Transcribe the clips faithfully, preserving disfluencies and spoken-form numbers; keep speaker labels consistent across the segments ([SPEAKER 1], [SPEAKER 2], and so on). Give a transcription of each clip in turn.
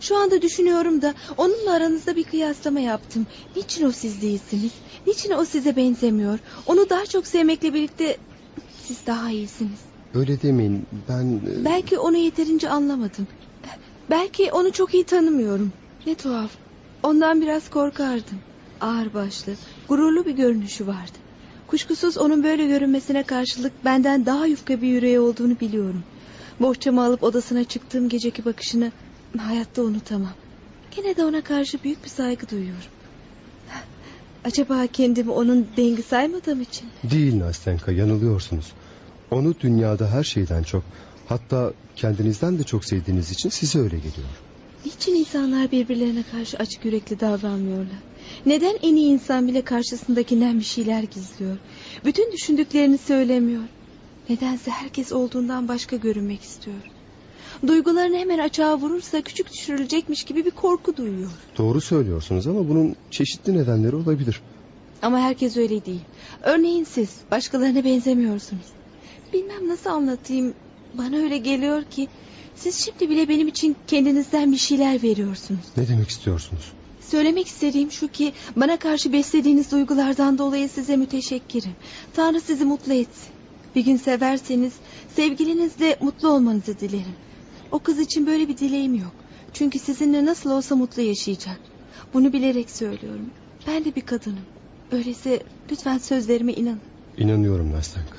[SPEAKER 1] Şu anda düşünüyorum da onunla aranızda bir kıyaslama yaptım. Niçin o siz değilsiniz? Niçin o size benzemiyor? Onu daha çok sevmekle birlikte siz daha iyisiniz.
[SPEAKER 2] Öyle demeyin, ben...
[SPEAKER 1] Belki onu yeterince anlamadım. Belki onu çok iyi tanımıyorum. Ne tuhaf. Ondan biraz korkardım. Ağırbaşlı, gururlu bir görünüşü vardı. Kuşkusuz onun böyle görünmesine karşılık benden daha yufka bir yüreği olduğunu biliyorum. Bohçamı alıp odasına çıktığım geceki bakışını hayatta unutamam. Gene de ona karşı büyük bir saygı duyuyorum. Acaba kendimi onun dengi saymadığım için?
[SPEAKER 2] Değil Nastenka, yanılıyorsunuz. Onu dünyada her şeyden çok, hatta kendinizden de çok sevdiğiniz için size öyle geliyor.
[SPEAKER 1] Niçin insanlar birbirlerine karşı açık yürekli davranmıyorlar? Neden en iyi insan bile karşısındakinden bir şeyler gizliyor? Bütün düşündüklerini söylemiyor. Nedense herkes olduğundan başka görünmek istiyor. Duygularını hemen açığa vurursa küçük düşürülecekmiş gibi bir korku duyuyor.
[SPEAKER 2] Doğru söylüyorsunuz ama bunun çeşitli nedenleri olabilir.
[SPEAKER 1] Ama herkes öyle değil. Örneğin siz başkalarına benzemiyorsunuz. Bilmem nasıl anlatayım. Bana öyle geliyor ki siz şimdi bile benim için kendinizden bir şeyler veriyorsunuz.
[SPEAKER 2] Ne demek istiyorsunuz?
[SPEAKER 1] Söylemek istediğim şu ki bana karşı beslediğiniz duygulardan dolayı size müteşekkirim. Tanrı sizi mutlu etsin. Bir gün severseniz sevgilinizle mutlu olmanızı dilerim. O kız için böyle bir dileğim yok. Çünkü sizinle nasıl olsa mutlu yaşayacak. Bunu bilerek söylüyorum. Ben de bir kadınım. Öyleyse lütfen sözlerime inanın.
[SPEAKER 2] İnanıyorum Nastenka.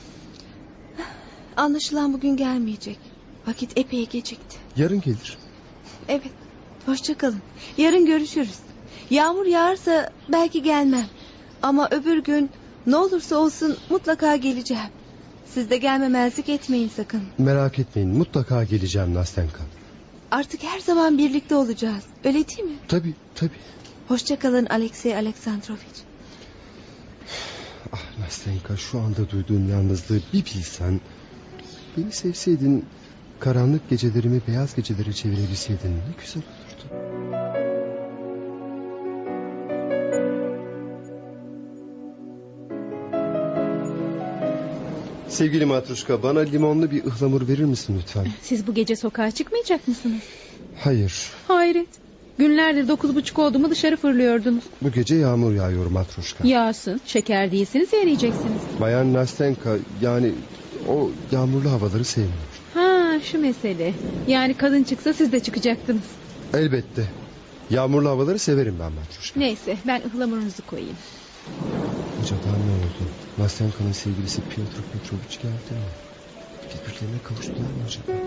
[SPEAKER 1] Anlaşılan bugün gelmeyecek. Vakit epey gecikti.
[SPEAKER 2] Yarın gelir.
[SPEAKER 1] Evet. Hoşça kalın. Yarın görüşürüz. Yağmur yağarsa belki gelmem. Ama öbür gün ne olursa olsun mutlaka geleceğim. Siz de gelmemezlik etmeyin sakın.
[SPEAKER 2] Merak etmeyin, mutlaka geleceğim Nastenka.
[SPEAKER 1] Artık her zaman birlikte olacağız. Öyle değil mi?
[SPEAKER 2] Tabii, tabii.
[SPEAKER 1] Hoşça kalın Alexey Aleksandrovich.
[SPEAKER 2] Ah Nastenka, şu anda duyduğum yalnızlığı bir bilsen... Beni sevseydin, karanlık gecelerimi beyaz gecelere çevirebilseydin ne güzel olurdu. Sevgili Matruşka, bana limonlu bir ıhlamur verir misin lütfen?
[SPEAKER 3] Siz bu gece sokağa çıkmayacak mısınız?
[SPEAKER 2] Hayır.
[SPEAKER 3] Hayret. Günlerdir dokuz buçuk oldu mu dışarı fırlıyordunuz.
[SPEAKER 2] Bu gece yağmur yağıyor Matruşka.
[SPEAKER 3] Yağsın, şeker değilsiniz ya, yiyeceksiniz.
[SPEAKER 2] Bayan Nastenka, yani o yağmurlu havaları sevmiyor.
[SPEAKER 3] Ha, şu mesele. Yani kadın çıksa siz de çıkacaktınız.
[SPEAKER 2] Elbette. Yağmurlu havaları severim ben Matruşka.
[SPEAKER 3] Neyse, ben ıhlamurunuzu koyayım.
[SPEAKER 2] Acaba ne oldu? Nastenka'nın sevgilisi Piotr Petrovich geldi mi? Birbirlerine kavuştular mı acaba?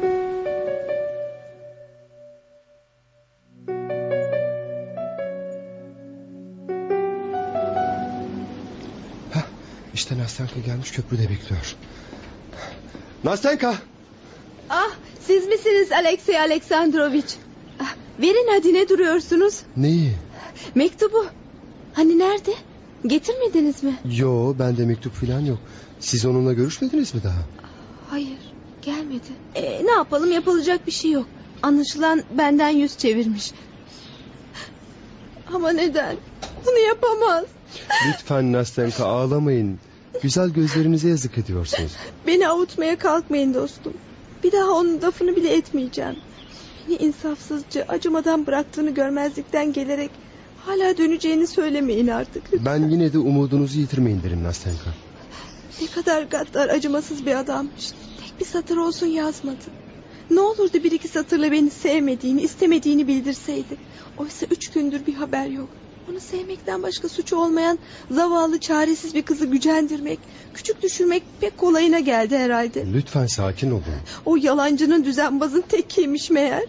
[SPEAKER 2] Hah, işte Nastenka gelmiş, köprüde bekliyor. Nastenka!
[SPEAKER 1] Ah, siz misiniz Alexey Aleksandrovich? Ah, verin hadi, ne duruyorsunuz?
[SPEAKER 2] Neyi?
[SPEAKER 1] Mektubu. Hani nerede? Getirmediniz mi?
[SPEAKER 2] Yo, bende mektup falan yok. Siz onunla görüşmediniz mi daha?
[SPEAKER 1] Hayır, gelmedi. Ee, ne yapalım, yapılacak bir şey yok. Anlaşılan benden yüz çevirmiş. Ama neden? Bunu yapamaz.
[SPEAKER 2] Lütfen Nastenka, ağlamayın. Güzel gözlerinize yazık ediyorsunuz.
[SPEAKER 1] Beni avutmaya kalkmayın dostum. Bir daha onun lafını bile etmeyeceğim. Beni insafsızca, acımadan bıraktığını görmezlikten gelerek hala döneceğini söylemeyin artık.
[SPEAKER 2] Ben yine de umudunuzu yitirmeyin derim Nastenka.
[SPEAKER 1] Ne kadar gaddar, acımasız bir adammış. Tek bir satır olsun yazmadı. Ne olurdu bir iki satırla beni sevmediğini, istemediğini bildirseydi. Oysa üç gündür bir haber yok. Onu sevmekten başka suçu olmayan zavallı, çaresiz bir kızı gücendirmek, küçük düşürmek pek kolayına geldi herhalde.
[SPEAKER 2] Lütfen sakin olun.
[SPEAKER 1] O yalancının, düzenbazın tekiymiş meğer.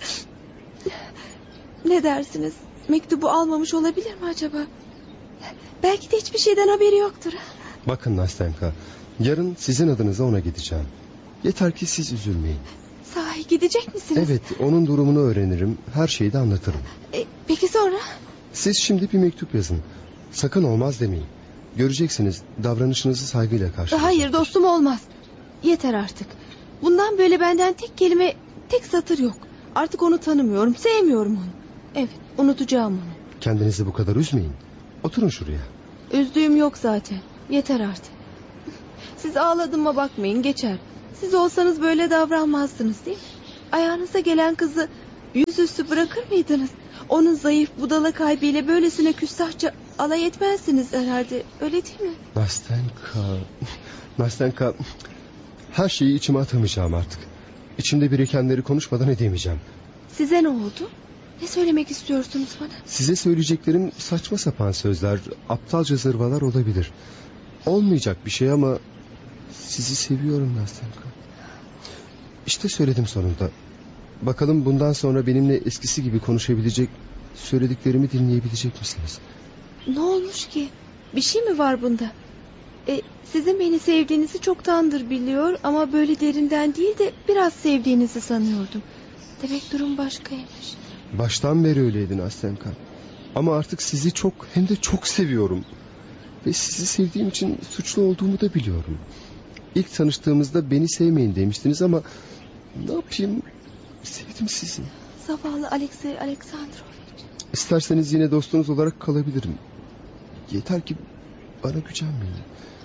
[SPEAKER 1] Ne dersiniz? Mektubu almamış olabilir mi acaba? Belki de hiçbir şeyden haberi yoktur.
[SPEAKER 2] Bakın Nastenka, yarın sizin adınıza ona gideceğim. Yeter ki siz üzülmeyin.
[SPEAKER 1] Sahi gidecek misiniz?
[SPEAKER 2] Evet, onun durumunu öğrenirim, her şeyi de anlatırım.
[SPEAKER 1] E, peki sonra?
[SPEAKER 2] Siz şimdi bir mektup yazın. Sakın olmaz demeyin. Göreceksiniz, davranışınızı saygıyla karşılayacak.
[SPEAKER 1] Hayır dostum, olmaz. Yeter artık. Bundan böyle benden tek kelime, tek satır yok. Artık onu tanımıyorum, sevmiyorum onu. Evet, unutacağım onu.
[SPEAKER 2] Kendinizi bu kadar üzmeyin. Oturun şuraya.
[SPEAKER 1] Üzdüğüm yok zaten. Yeter artık. Siz ağladığıma bakmayın, geçer. Siz olsanız böyle davranmazdınız değil mi? Ayağınıza gelen kızı yüzüstü bırakır mıydınız? Onun zayıf budala kalbiyle böylesine küstahça alay etmezsiniz herhalde, öyle değil mi?
[SPEAKER 2] Nastenka, Nastenka, her şeyi içime atamayacağım artık. İçimde birikenleri konuşmadan edemeyeceğim.
[SPEAKER 1] Size ne oldu? Ne söylemek istiyorsunuz bana?
[SPEAKER 2] Size söyleyeceklerim saçma sapan sözler, aptalca zırvalar olabilir. Olmayacak bir şey ama sizi seviyorum Nastenka. İşte söyledim sonunda. Bakalım bundan sonra benimle eskisi gibi konuşabilecek, söylediklerimi dinleyebilecek misiniz?
[SPEAKER 1] Ne olmuş ki? Bir şey mi var bunda? E, sizin beni sevdiğinizi çoktandır biliyor ama böyle derinden değil de biraz sevdiğinizi sanıyordum. Demek durum başkaymış.
[SPEAKER 2] Baştan beri öyleydi Nastenka. Ama artık sizi çok hem de çok seviyorum. Ve sizi sevdiğim için suçlu olduğumu da biliyorum. İlk tanıştığımızda beni sevmeyin demiştiniz ama ne yapayım, sevdim sizi.
[SPEAKER 1] Zavallı Alexey Alexandrovich.
[SPEAKER 2] İsterseniz yine dostunuz olarak kalabilirim. Yeter ki bana gücenmeyin.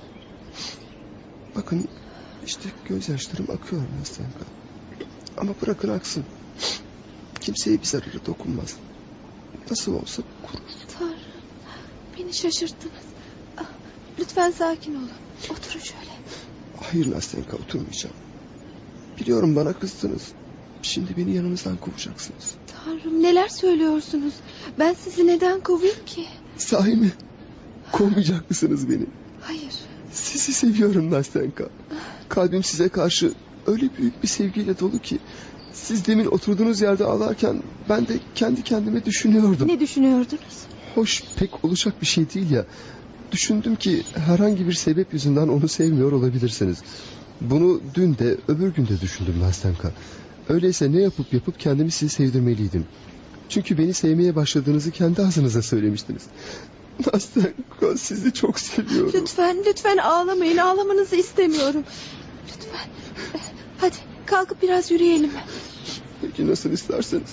[SPEAKER 2] Bakın işte gözyaşlarım akıyor Nastenka. Ama bırakın aksın. Kimseye bir zararı dokunmaz. Nasıl olsa kurur.
[SPEAKER 1] Tanrım, beni şaşırttınız. Ah, lütfen sakin olun. Oturun şöyle.
[SPEAKER 2] Hayır Nastenka, oturmayacağım. Biliyorum bana kızdınız. Şimdi beni yanınızdan kovacaksınız.
[SPEAKER 1] Tanrım, neler söylüyorsunuz? Ben sizi neden kovayım ki?
[SPEAKER 2] Sahi mi? Kovmayacak mısınız beni?
[SPEAKER 1] Hayır.
[SPEAKER 2] Sizi seviyorum Nastenka. Kalbim size karşı öyle büyük bir sevgiyle dolu ki... Siz demin oturduğunuz yerde ağlarken ben de kendi kendime düşünüyordum.
[SPEAKER 1] Ne düşünüyordunuz?
[SPEAKER 2] Hoş, pek olacak bir şey değil ya. Düşündüm ki herhangi bir sebep yüzünden onu sevmiyor olabilirsiniz. Bunu dün de öbür gün de düşündüm Nastenka. Öyleyse ne yapıp yapıp kendimi size sevdirmeliydim. Çünkü beni sevmeye başladığınızı kendi ağzınıza söylemiştiniz. Nastenka, sizi çok seviyorum.
[SPEAKER 1] Lütfen, lütfen ağlamayın. Ağlamanızı istemiyorum. Lütfen. Hadi kalkıp biraz yürüyelim.
[SPEAKER 2] Peki nasıl isterseniz.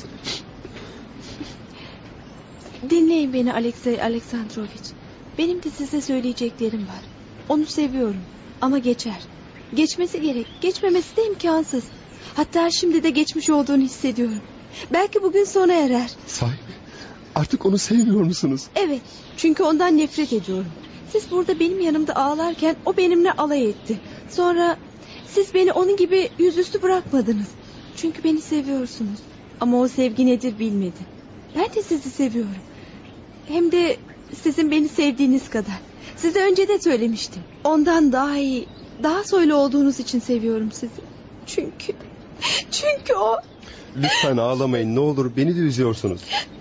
[SPEAKER 1] Dinleyin beni Alexey Alexandrovich. Benim de size söyleyeceklerim var. Onu seviyorum ama geçer. Geçmesi gerek. Geçmemesi de imkansız. Hatta şimdi de geçmiş olduğunu hissediyorum. Belki bugün sona erer.
[SPEAKER 2] Sahi mi? Artık onu sevmiyor musunuz?
[SPEAKER 1] Evet, çünkü ondan nefret ediyorum. Siz burada benim yanımda ağlarken o benimle alay etti. Sonra siz beni onun gibi yüzüstü bırakmadınız. Çünkü beni seviyorsunuz. Ama o sevgi nedir bilmedi. Ben de sizi seviyorum. Hem de sizin beni sevdiğiniz kadar. Size önce de söylemiştim. Ondan daha iyi, daha soylu olduğunuz için seviyorum sizi. Çünkü, çünkü o...
[SPEAKER 2] Lütfen ağlamayın ne olur, beni de üzüyorsunuz.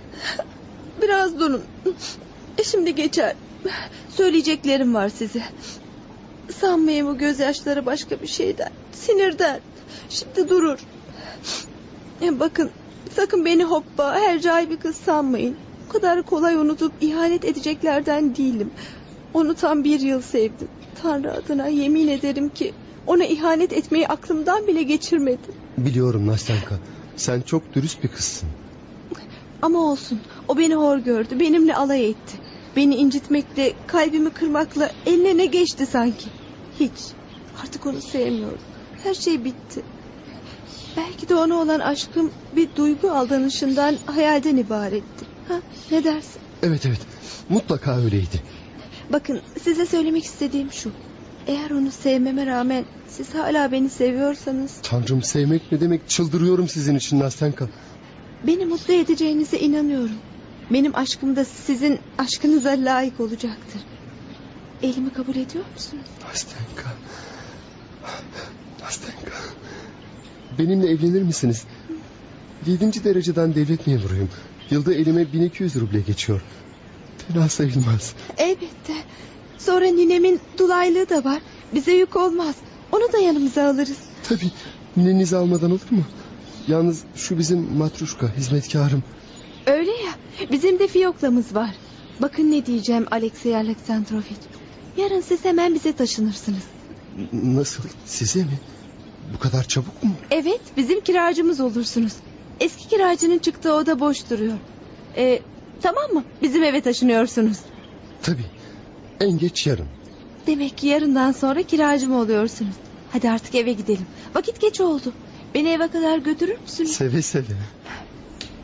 [SPEAKER 1] Biraz durun. Şimdi geçer. Söyleyeceklerim var size. Sanmayın bu gözyaşları başka bir şeyden. Sinirden. Şimdi durur. E bakın, sakın beni hoppa hercai bir kız sanmayın. O kadar kolay unutup ihanet edeceklerden değilim. Onu tam bir yıl sevdim. Tanrı adına yemin ederim ki ona ihanet etmeyi aklımdan bile geçirmedim.
[SPEAKER 2] Biliyorum Nastenka, sen çok dürüst bir kızsın.
[SPEAKER 1] Ama olsun, o beni hor gördü, benimle alay etti. Beni incitmekle, kalbimi kırmakla eline ne geçti sanki. Hiç, artık onu sevmiyorum. Her şey bitti. Belki de ona olan aşkım bir duygu aldanışından, hayalden ibaretti. Ha, ne dersin?
[SPEAKER 2] Evet evet, mutlaka öyleydi.
[SPEAKER 1] Bakın, size söylemek istediğim şu. Eğer onu sevmeme rağmen siz hala beni seviyorsanız...
[SPEAKER 2] Tanrım, sevmek ne demek, çıldırıyorum sizin için Nastenka.
[SPEAKER 1] Beni mutlu edeceğinize inanıyorum. Benim aşkım da sizin aşkınıza layık olacaktır. Elimi kabul ediyor musunuz?
[SPEAKER 2] Nastenka. Nastenka. Benimle evlenir misiniz? Yedinci dereceden devlet memuruyum. Yılda elime bin iki yüz ruble geçiyor. Fena sayılmaz.
[SPEAKER 1] Elbette. Sonra ninemin dulaylığı da var. Bize yük olmaz. Onu da yanımıza alırız.
[SPEAKER 2] Tabii, ninenizi almadan olur mu? Yalnız şu bizim matruşka, hizmetkarım.
[SPEAKER 1] Öyle ya, bizim de fiyoklamız var. Bakın ne diyeceğim Alexey Alexandrovich. Yarın siz hemen bize taşınırsınız.
[SPEAKER 2] N- Nasıl, size mi? Bu kadar çabuk mu?
[SPEAKER 1] Evet, bizim kiracımız olursunuz. Eski kiracının çıktığı oda boş duruyor. Ee, tamam mı? Bizim eve taşınıyorsunuz.
[SPEAKER 2] Tabii, en geç yarın.
[SPEAKER 1] Demek ki yarından sonra kiracım oluyorsunuz. Hadi artık eve gidelim. Vakit geç oldu. Beni eve kadar götürür müsünüz?
[SPEAKER 2] Seve seve.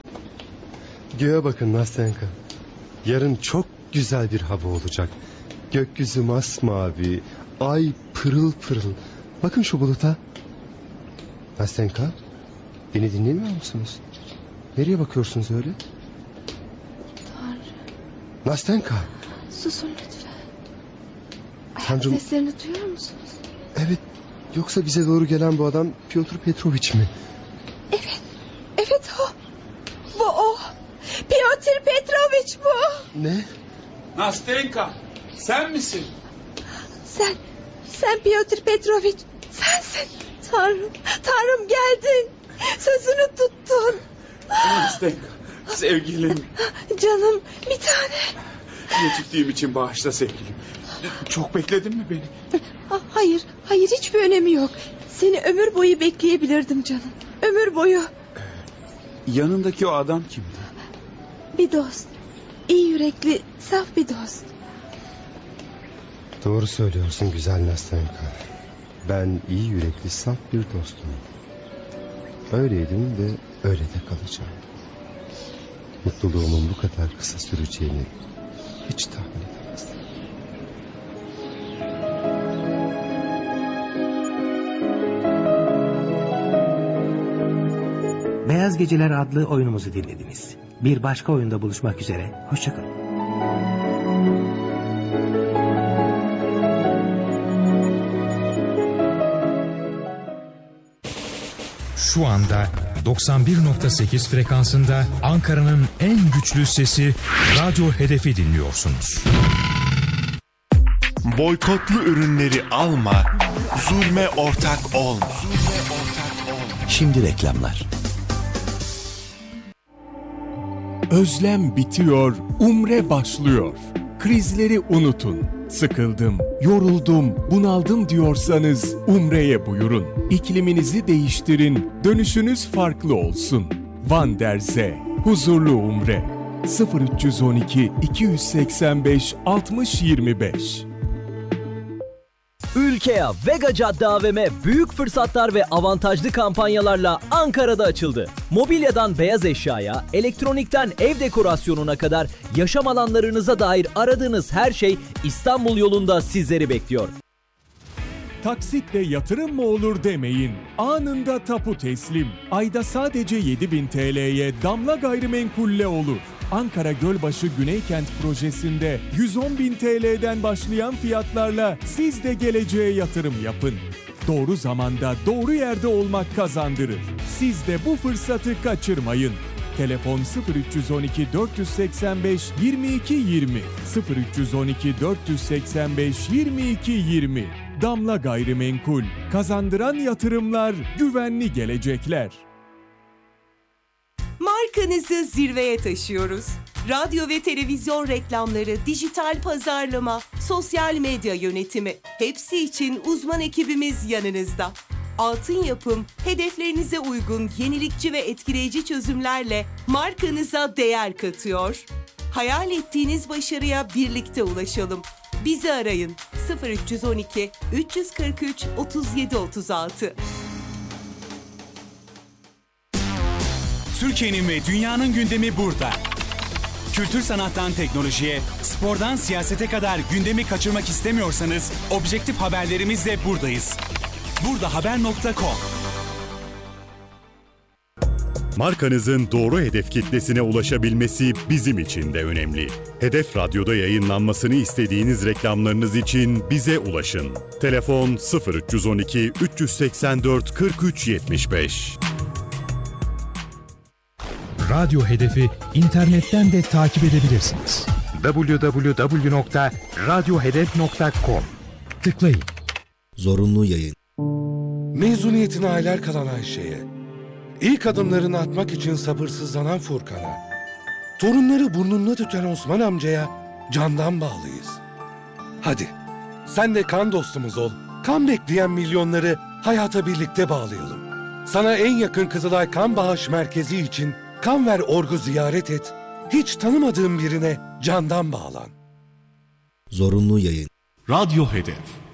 [SPEAKER 2] Göğe bakın Nastenka. Yarın çok güzel bir hava olacak. Gökyüzü masmavi, ay pırıl pırıl. Bakın şu buluta. Nastenka, beni dinlemiyor musunuz? Nereye bakıyorsunuz öyle?
[SPEAKER 1] Tanrım.
[SPEAKER 2] Nastenka.
[SPEAKER 1] Susun lütfen. Ayak
[SPEAKER 2] Tanrım.
[SPEAKER 1] seslerini duyuyor musunuz?
[SPEAKER 2] Evet, yoksa bize doğru gelen bu adam Piotr Petrovic mi?
[SPEAKER 1] Evet. Evet o. Bu o. Piotr Petrovic bu.
[SPEAKER 2] Ne?
[SPEAKER 4] Nastenka, sen misin?
[SPEAKER 1] Sen. Sen Piotr Petrovic. Sensin. Tanrım. Tanrım geldin. Sözünü tuttun.
[SPEAKER 4] Nastenka, sevgilim.
[SPEAKER 1] Canım bir tane.
[SPEAKER 4] Geciktiğim için bağışla sevgilim. Çok bekledin mi beni?
[SPEAKER 1] Ha- Hayır. Hayır hiçbir önemi yok. Seni ömür boyu bekleyebilirdim canım. Ömür boyu.
[SPEAKER 4] Yanındaki o adam kimdi?
[SPEAKER 1] Bir dost. İyi yürekli, saf bir dost.
[SPEAKER 2] Doğru söylüyorsun güzel Nastenka. Ben iyi yürekli saf bir dostum. Öyleydim ve öyle de kalacağım. Mutluluğumun bu kadar kısa süreceğini hiç tahmin edemezdim.
[SPEAKER 5] Beyaz Geceler adlı oyunumuzu dinlediniz. Bir başka oyunda buluşmak üzere. Hoşçakalın.
[SPEAKER 6] Şu anda doksan bir nokta sekiz frekansında Ankara'nın en güçlü sesi Radyo Hedef'i dinliyorsunuz.
[SPEAKER 7] Boykotlu ürünleri alma, zulme ortak olma.
[SPEAKER 8] Şimdi reklamlar.
[SPEAKER 9] Özlem bitiyor, umre başlıyor. Krizleri unutun. Sıkıldım, yoruldum, bunaldım diyorsanız umreye buyurun. İkliminizi değiştirin, dönüşünüz farklı olsun. Van der Zee, huzurlu umre. sıfır üç on iki iki yüz seksen beş altmış yirmi beş.
[SPEAKER 10] Ülkea Vega Cadde A V M büyük fırsatlar ve avantajlı kampanyalarla Ankara'da açıldı. Mobilyadan beyaz eşyaya, elektronikten ev dekorasyonuna kadar yaşam alanlarınıza dair aradığınız her şey İstanbul yolunda sizleri bekliyor.
[SPEAKER 9] Taksitle yatırım mı olur demeyin. Anında tapu teslim. Ayda sadece yedi bin T L'ye Damla Gayrimenkul'le olur. Ankara Gölbaşı Güneykent projesinde yüz on bin T L'den başlayan fiyatlarla siz de geleceğe yatırım yapın. Doğru zamanda doğru yerde olmak kazandırır. Siz de bu fırsatı kaçırmayın. Telefon sıfır üç on iki dört seksen beş yirmi iki yirmi sıfır üç on iki dört seksen beş yirmi iki yirmi. Damla Gayrimenkul, kazandıran yatırımlar, güvenli gelecekler.
[SPEAKER 11] Markanızı zirveye taşıyoruz. Radyo ve televizyon reklamları, dijital pazarlama, sosyal medya yönetimi, hepsi için uzman ekibimiz yanınızda. Altın Yapım, hedeflerinize uygun yenilikçi ve etkileyici çözümlerle markanıza değer katıyor. Hayal ettiğiniz başarıya birlikte ulaşalım. Bizi arayın sıfır üç on iki üç kırk üç otuz yedi otuz altı.
[SPEAKER 12] Türkiye'nin ve dünyanın gündemi burada. Kültür sanattan teknolojiye, spordan siyasete kadar gündemi kaçırmak istemiyorsanız objektif haberlerimizle buradayız. burdahaber nokta com.
[SPEAKER 13] Markanızın doğru hedef kitlesine ulaşabilmesi bizim için de önemli. Hedef Radyo'da yayınlanmasını istediğiniz reklamlarınız için bize ulaşın. Telefon sıfır üç on iki üç seksen dört kırk üç yetmiş beş.
[SPEAKER 6] Radyo Hedef'i internetten de takip edebilirsiniz. double-u double-u double-u nokta radyo hedef nokta com Tıklayın.
[SPEAKER 8] Zorunlu yayın.
[SPEAKER 14] Mezuniyetine aylar kalan Ayşe'ye, ilk adımlarını atmak için sabırsızlanan Furkan'a, torunları burnunda tüten Osman amcaya candan bağlıyız. Hadi, sen de kan dostumuz ol, kan bekleyen milyonları hayata birlikte bağlayalım. Sana en yakın Kızılay Kan Bağış Merkezi için Kanver Org'u ziyaret et, hiç tanımadığın birine candan bağlan.
[SPEAKER 8] Zorunlu yayın.
[SPEAKER 7] Radyo Hedef.